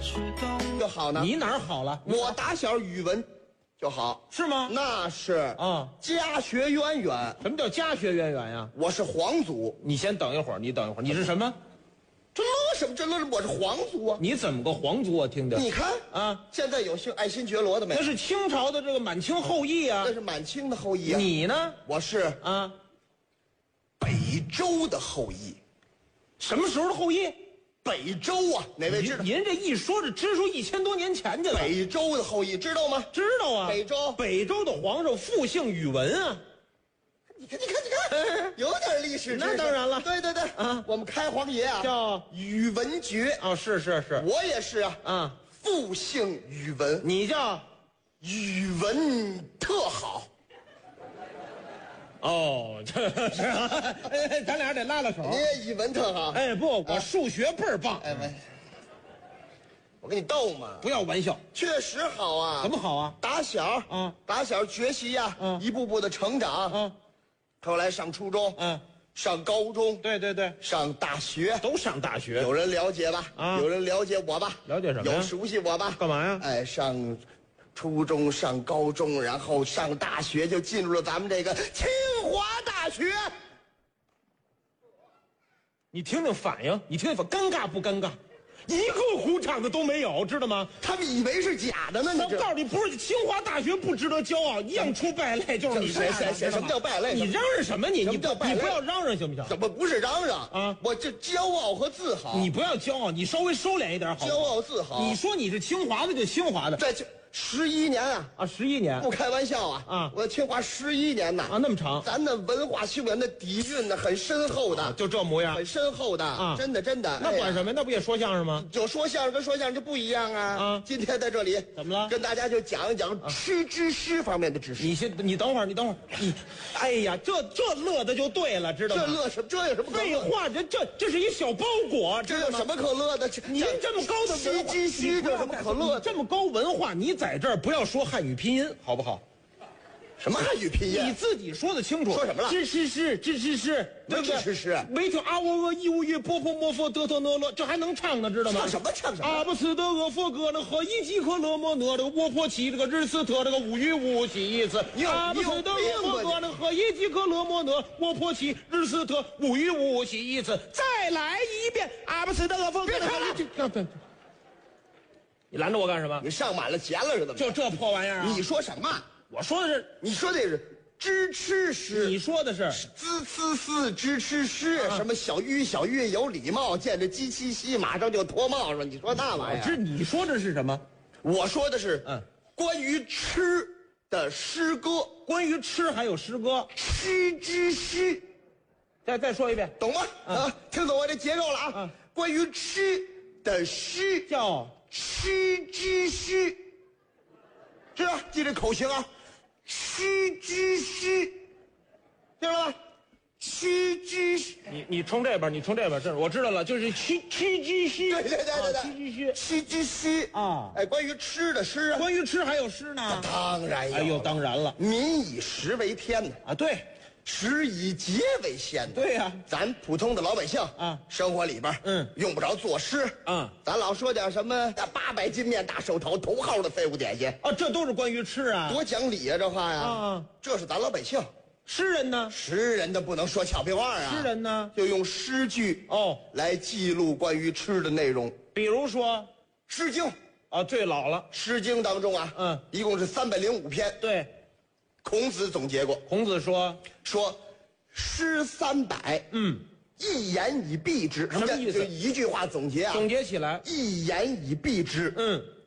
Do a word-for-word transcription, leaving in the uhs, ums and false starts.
就好呢？ 你哪儿好了？ 我打小语文就好， 是吗？ 那是啊， 家学渊源。 什么叫家学渊源呀？ 我是皇族。 你先等一会儿，你等一会儿，你是什么？ 这乐什么？这乐我是皇族啊！ 你怎么个皇族啊？听着， 你看啊， 现在有姓爱新觉罗的没？ 那是清朝的这个满清后裔啊。 那是满清的后裔啊。 你呢？ 我是啊， 北周的后裔。 什么时候的后裔？ 北周啊，哪位知道？ 您这一说，这支出一千多年前去了。 北周的后裔知道吗？ 知道啊。 北周， 北周的皇上复姓宇文啊。 你看，你看，你看，有点历史知识。 那当然了。 对对对，啊，我们开皇爷啊叫宇文觉。 哦，是是是， 我也是啊。 啊， 复姓宇文。 你叫宇文特好。 哦，这是，咱俩得拉拉手。 你也语文特好。 哎，不，我数学倍儿棒。 哎喂，我跟你逗嘛， 不要玩笑。 确实好啊。 怎么好啊？ 打小， 嗯， 打小学习呀， 嗯， 一步步的成长， 嗯， 后来上初中， 嗯， 上高中， 对对对， 上大学， 都上大学。 有人了解吧？ 啊， 有人了解我吧？ 了解什么呀？ 有熟悉我吧？ 干嘛呀？ 哎，上初中，上高中，然后上大学，就进入了咱们这个清华大学。 你听听反应，你听听反应，尴尬不尴尬？一个鼓掌的都没有，知道吗？ 他们以为是假的呢。 我告诉你，不是清华大学不值得骄傲，样出败类就是你这样的。 什么叫败类？ 你嚷嚷什么你？你不你不要嚷嚷行不行？ 怎么不是嚷嚷啊？ 我这骄傲和自豪。 你不要骄傲，你稍微收敛一点好。 骄傲自豪。 你说你是清华的就清华的， 在这十一年啊啊，十一年， 不开玩笑啊啊！ 我清华十一年呐啊，那么长， 咱的文化修养的底蕴呢很深厚的， 就这模样， 很深厚的啊，真的真的。 那管什么？那不也说相声吗？ 就说相声跟说相声就不一样啊！ 啊， 今天在这里怎么了？ 跟大家就讲一讲吃知识方面的知识。 你先，你等会儿，你等会儿，你，哎呀，这这乐的就对了，知道吗？ 这乐什么？这有什么？ 废话，这这这是一小包裹， 这有什么可乐的？ 您这么高的西知识，这有什么可乐？ 这么高文化，你在这儿不要说汉语拼音，好不好？ 什么汉语拼音？ 你自己说的清楚。 说什么了？ 知吃是知吃是，对不对？ 知吃是。 没听啊喔呃一无一波波摩佛得特讷勒，这还能唱呢，知道吗？ 唱什么唱什么？ 阿不斯的俄佛格那和一即可勒莫讷这个沃破奇这个日斯特这个无语无喜意思。阿不斯的俄佛格那和一即可勒莫讷沃破奇日斯特无语无喜意思。再来一遍，阿不斯的俄佛格。别唱了。你拦着我干什么？ 你上满了钱了是怎么？ 就这破玩意儿啊！ 你说什么？ 我说的是， 你说的是知吃诗， 你说的是滋呲呲知吃诗，啊、什么小玉小玉有礼貌，见着鸡七夕马上就脱帽子。你说那玩意儿？ 这你说的是什么？ 我说的是嗯， 关于吃的诗歌， 关于吃还有诗歌， 吃之诗。 再再说一遍， 懂吗？嗯、啊，听懂我这节奏了啊！ 嗯、 关于吃的诗叫吃之诗，知道？记这口型啊！吃之诗，听了吧？吃之诗， 你你冲这边，你冲这边，这我知道了，就是吃吃之诗。 对对对对对， 吃之诗， 吃之诗啊！ 哎，关于吃的诗啊， 关于吃还有诗呢？ 当然有。 哎呦，当然了， 民以食为天呢啊，对。 食以节为先。 对呀、啊， 咱普通的老百姓啊， 生活里边， 嗯， 用不着作诗， 嗯， 咱老说点什么八百斤面大手头头号的废物点心啊，这都是关于吃啊， 多讲理啊，这话呀， 啊， 这是咱老百姓。 诗人呢？ 诗人的不能说俏皮话啊， 诗人呢就用诗句哦来记录关于吃的内容， 比如说 《诗经》 啊，最老了，《 诗经》当中啊， 嗯， 一共是三百零五篇， 对， 孔子总结过， 孔子说说。诗三百， 嗯， 一言以蔽之， 什么意思？ 就一句话总结啊， 总结起来， 一言以蔽之， 嗯，